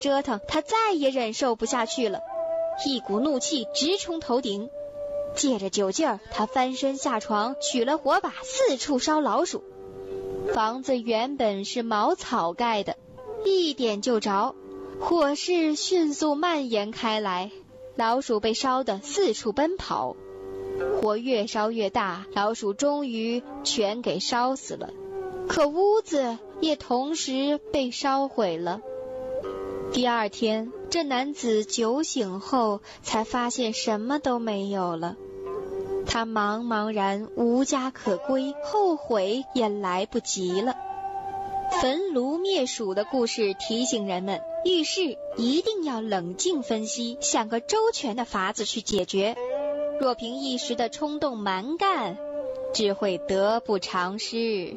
折腾，他再也忍受不下去了，一股怒气直冲头顶。借着酒劲儿，他翻身下床，取了火把，四处烧老鼠。房子原本是茅草盖的，一点就着，火势迅速蔓延开来，老鼠被烧得四处奔跑。火越烧越大，老鼠终于全给烧死了，可屋子也同时被烧毁了。第二天，这男子酒醒后才发现什么都没有了，他茫茫然无家可归，后悔也来不及了。焚炉灭鼠的故事提醒人们，遇事一定要冷静分析，想个周全的法子去解决。若凭一时的冲动蛮干，只会得不偿失。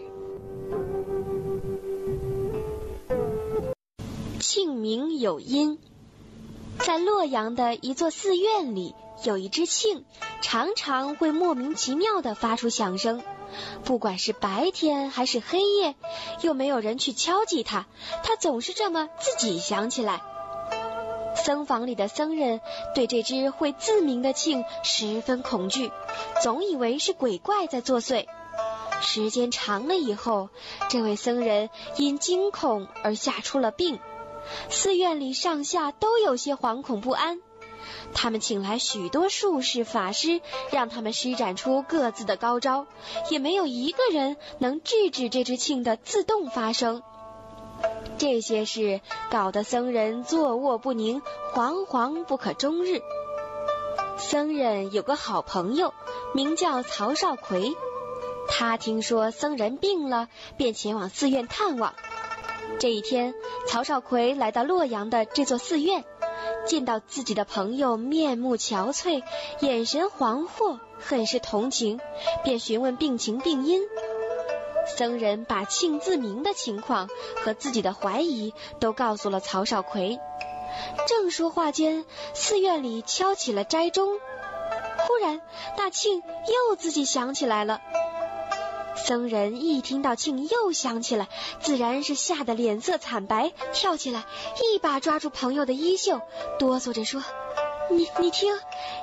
庆明有因。在洛阳的一座寺院里，有一只磬，常常会莫名其妙地发出响声，不管是白天还是黑夜，又没有人去敲击它，它总是这么自己响起来。僧房里的僧人对这只会自鸣的磬十分恐惧，总以为是鬼怪在作祟。时间长了以后，这位僧人因惊恐而吓出了病，寺院里上下都有些惶恐不安。他们请来许多术士法师，让他们施展出各自的高招，也没有一个人能制止这只磬的自动发声。这些事搞得僧人坐卧不宁，惶惶不可终日。僧人有个好朋友，名叫曹少奎，他听说僧人病了，便前往寺院探望。这一天，曹少奎来到洛阳的这座寺院，见到自己的朋友面目憔悴，眼神惶惑，很是同情，便询问病情病因。僧人把磬自鸣的情况和自己的怀疑都告诉了曹少奎。正说话间，寺院里敲起了斋钟，忽然那磬又自己响起来了。僧人一听到磬又响起来，自然是吓得脸色惨白，跳起来一把抓住朋友的衣袖，哆嗦着说：你听。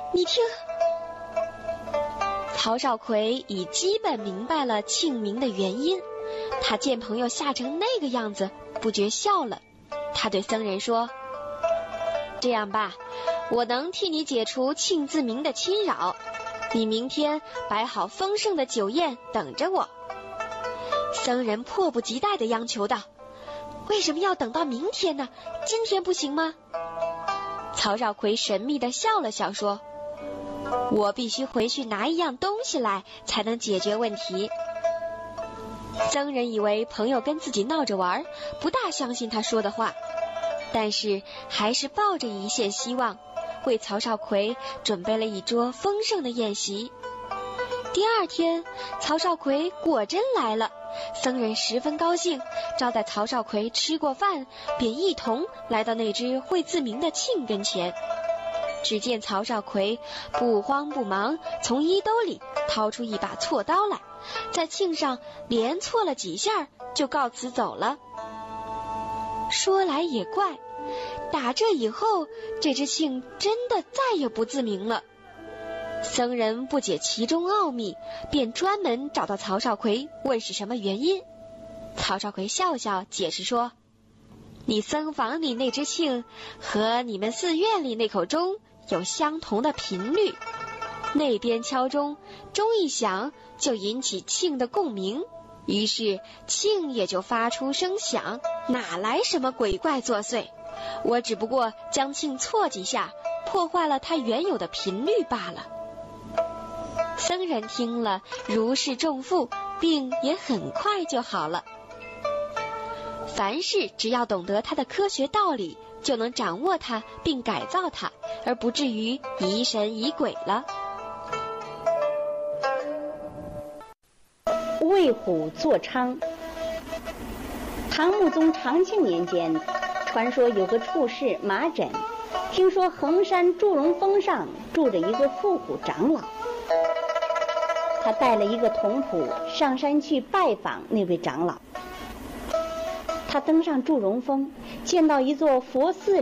曹少奎已基本明白了磬鸣的原因，他见朋友吓成那个样子，不觉笑了。他对僧人说：这样吧，我能替你解除磬自鸣的侵扰，你明天摆好丰盛的酒宴等着我。僧人迫不及待地央求道：为什么要等到明天呢？今天不行吗？曹少奎神秘地笑了笑说：我必须回去拿一样东西来，才能解决问题。僧人以为朋友跟自己闹着玩，不大相信他说的话，但是还是抱着一线希望，为曹少奎准备了一桌丰盛的宴席。第二天，曹少奎果真来了，僧人十分高兴，招待曹少奎吃过饭，便一同来到那只会自鸣的磬跟前。只见曹少奎不慌不忙，从衣兜里掏出一把锉刀来，在磬上连锉了几下，就告辞走了。说来也怪，打这以后，这只磬真的再也不自鸣了。僧人不解其中奥秘，便专门找到曹少奎问是什么原因。曹少奎笑笑解释说：你僧房里那只磬和你们寺院里那口钟有相同的频率，那边敲钟，钟一响就引起磬的共鸣，于是磬也就发出声响，哪来什么鬼怪作祟？我只不过将磬错几下，破坏了它原有的频率罢了。僧人听了如释重负，病也很快就好了。凡事只要懂得它的科学道理，就能掌握它并改造它，而不至于疑神疑鬼了。 为虎作伥。唐穆宗长庆年间，传说有个处士马枕，听说衡山祝融峰上住着一个伏虎长老，他带了一个童仆上山去拜访那位长老。他登上祝融峰， 见到一座佛寺